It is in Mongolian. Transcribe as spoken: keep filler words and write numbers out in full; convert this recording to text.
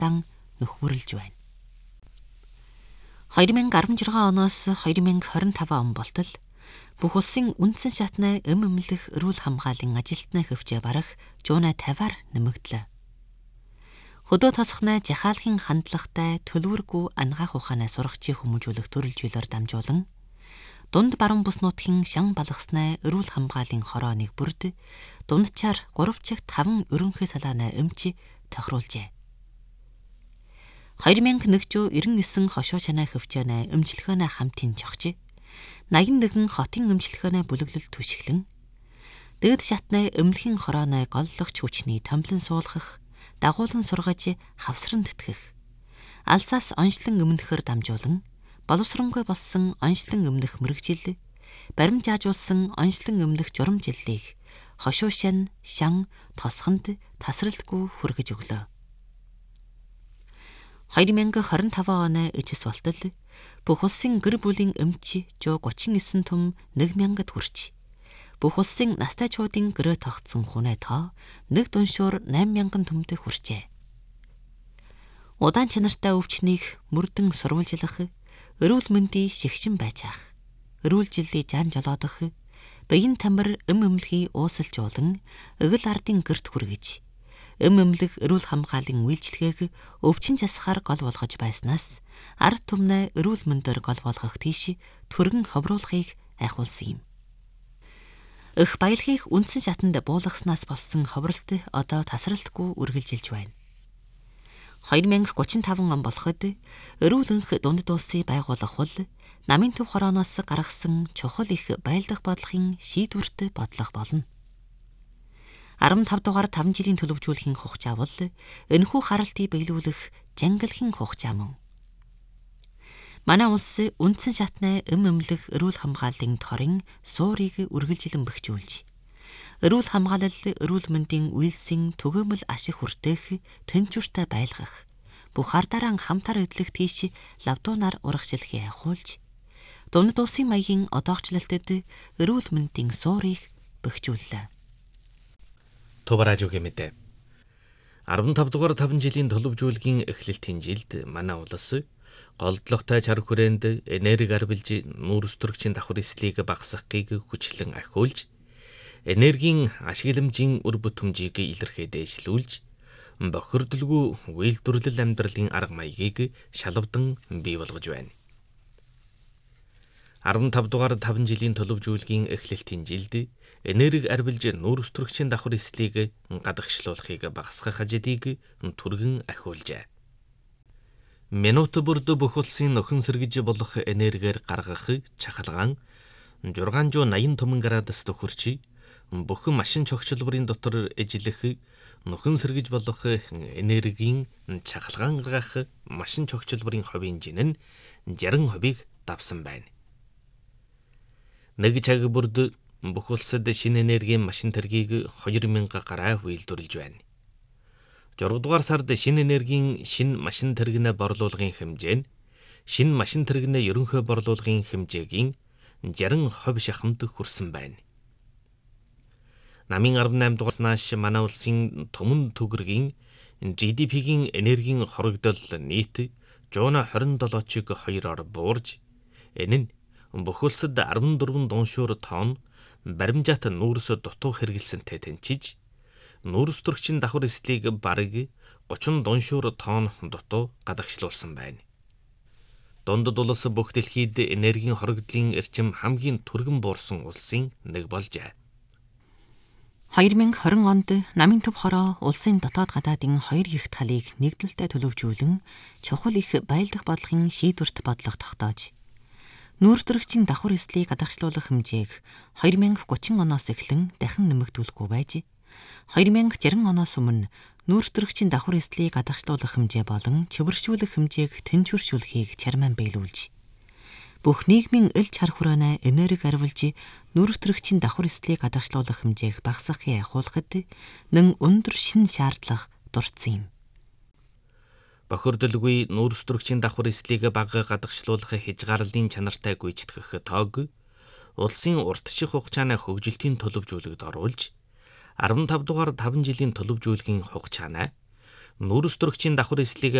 удаан нөхөрлж байна. две тысячи десять оноос две тысячи двадцать пять он болтол бүх улсын үндсэн шатны эм эмнэлэх эрүүл хамгааллын ажилтны хөвчөө барах жуунаа пятьдесят-аар нэмэгдлээ. Хөдөө тосхны жахаалхын хандлагатай төлөвөргүй ангаах ухаанаа сургачийг хүмүүжүүлэх төрөлжүүлэлт дамжуулан дунд баруун бүс нутгийн шан балгасны эрүүл хамгааллын хорооны бүрд дундчаар гурав чигт таван ерөнхий салааны эмч тохируулжээ. две тысячи девятьсот девяносто девять хошоо шанаа хөвчөөнө эмчилгээнэ хамтын чогч восемьдесят один хотын эмчилгээнэ бүлэглэл түшиглэн дээд шатны эмнэлгийн хорооны голлогч хүчний томлон суулгах дагуулan сургаж хавсран тэтгэх алсаас онцлон өмнөхөр дамжуулан боловсронгүй болсон онцлон өмнөх мэрэгжил баримжаажуулсан онцлон өмнөх журамжиллийг хошуу шан шан тосхонд тасралтгүй хүргэж өглөө. две тысячи двадцать пять оны эжис болтол бүх улсын гэр бүлийн эмч сто тридцать девять том нэг мянгад хүрч бүх улсын настайчуудын гэрээ тогтсон хүнээ тоо нэг дуншуур восемь мянган төмтэй хүрчээ. Удаан чанартай өвчнийг мөрдөн сурвалжлах, эрүүл мэндийн шигшин байж ах, эрүүл жилийн жан жолоодох, биеийн тамир эм эмнэлхий уусалжуулан эгэл ардын гэрт хүргэж эм эмнэлэх эрүүл хамгааллын үйлчилгээг өвчин засахаар гол болгож байснаас ард түмнээ эрүүл мэндөр гол болгох тийш түргэн ховруулахыг айхуулсан юм. Эх баялагийг үндсэн шатанд буулгаснаас болсон ховролт одоо тасралтгүй үргэлжилж байна. две тысячи тридцать пять он болоход эрүүл анх дунд дуусын байгуулах бол намын төв хорооноос гаргасан чухал их байлдах бодлогын шийдвэрт бодлого болно.15 дугаар таван жилийн төлөвжүүлэхийн хугацаа бол энэхүү харалтыг биелүүлэх жангалхийн хугацаа мөн. Манай улс үндсэн шатны эм эмнэлэх эрүүл хамгааллын торын суурийг үргэлжилэн бэхжүүлж, эрүүл хамгаалал эрүүл мэндийн үйлсийн түгээмэл ашиг хүртээх тэнцвэртэй байлгах, бүх ардараа хамтар эдлэх тийш лавдуунаар урагшилхий ахуулж, дунд улсын маягийн одоогчлолтод эрүүл мэндийн суурийг бэхжүүллээ. Тубаражуугийн мэдээ.15 дугаар таван жилийн төлөвжүүлгийн эхлэлтийн жилд манай улс голдлогтой чар хүрээнд энерги арвилж нүүрс төрөгчийн давхар эслийг багасгахыг хүчлэн ахиулж, энергийн ашигламжийн үр бүтэмжийг илэрхий дээшлүүлж, бохирдолгүй үйлдвэрлэл амьдралын арга маягийг шалавдан бий болгож байна.15 дугаар таван жилийн төлөвжүүлгийн эхлэлтийн жилд энерги арвилж нүүрс төрөгчийн давхар эслийг гадагшлуулахыг багасгах ажлыг түргэн ахиулжээ. Минут бүрд бүх улсын нөхөн сэргэж болох энергиэр гаргах чахалгаан шесть восемь том градуст хүрч бүх машин чогчлбарын дотор эжлэх нөхөн сэргэж болох энергийн чахалгаан гаргах машин чогчлбарын хувийн жин нь шестьдесят процентыг давсан байна. Нэг цаг бүрд бүх улсад шинэ энергийн машин тэргийг две тысячи гараа үйлдвэрлэж байна. зураг дугаар сард шинэ энергийн шинэ машин тэрэгнээ борлуулгын хэмжээ нь шинэ машин тэрэгнээ ерөнхий борлуулгын хэмжээгийн шестьдесят процент шахамд хүрсэн байна. Намын арван дугаар нааш манай улсын түмэн төгрөгийн жи ди пигийн энергийн хорогдол нийт one twenty-seven чиг two-оор буурж, энэ нь бүх улсад fourteen дуншуур тонн баримжаат нүүрс дутуу хэрэгэлсэнтэй тэнцэж, нүүрс төрөгчийн давхар эслийг бараг thirty дуншуур тонн дутуу гадагшлуулсан байна. Дундад улс бүх дэлхийд энергийн хорогдлын эрчим хамгийн түргэн буурсан улсын нэг болжээ. две тысячи двадцать онд намын төв хороо улсын дотоод гадаадын хоёр их талыг нэгдэлтэй төлөвжүүлэн чухал их байлдах бодлогын шийдвэрт бодлого тогтоож, нүүрс төрөгчийн давхар эслийг гадагшлуулах хэмжээг две тысячи thirty оноос эхлэн дахин нэмэгдүүлэхгүй байж, две тысячи sixty оноос өмнө нүүрс төрөгчийн давхар эслийг гадагшлуулах хэмжээ болон чөвөршүүлэх хэмжээг тэнцвэршүүлэхийг чармаан биелүүлж, бүх нийгмийн эл чар хүрээнэ энерги арвилж нүүрс төрөгчийн давхар эслийг гадагшлуулах хэмжээг багасгахыг ахиулахад нэн өндөр шин шаардлага дурдсан юм. Бохирдолгүй нүүрс төрөгчийн давхар эслийг бага гадагшлуулах хязгаарлалын чанартай гүйцэтгэх тоог улсын уртчих хугацааны хөгжилтийн төлөвжүүлэгт оруулж, fifteen дугаар таван жилийн төлөвжүүлгийн хугацааны Нүр өстрөгчийн давхар эслийг